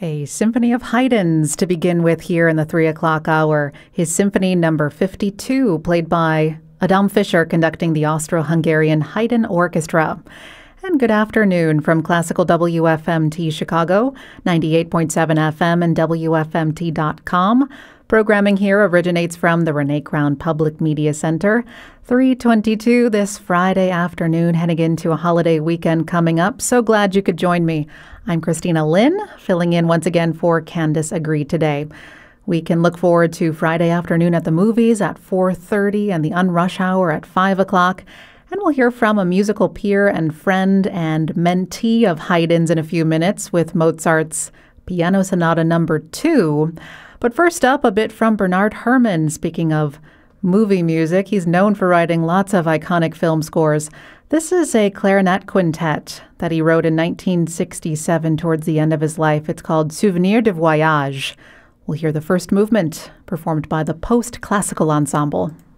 A symphony of Haydn's to begin with here in the 3 o'clock hour. His Symphony Number 52, played by Adam Fischer, conducting the Austro-Hungarian Haydn Orchestra. And good afternoon from Classical WFMT Chicago, 98.7 FM and WFMT.com. Programming here originates from the Renee Crown Public Media Center. 3:22 this Friday afternoon, heading into a holiday weekend coming up. So glad you could join me. I'm Christina Lynn, filling in once again for Candace Agree today. We can look forward to Friday afternoon at the movies at 4:30 and the Unrush Hour at 5 o'clock. And we'll hear from a musical peer and friend and mentee of Haydn's in a few minutes with Mozart's Piano Sonata Number 2. But first up, a bit from Bernard Herrmann. Speaking of movie music, he's known for writing lots of iconic film scores. This is a clarinet quintet that he wrote in 1967 towards the end of his life. It's called Souvenir de Voyage. We'll hear the first movement performed by the Post Classical Ensemble.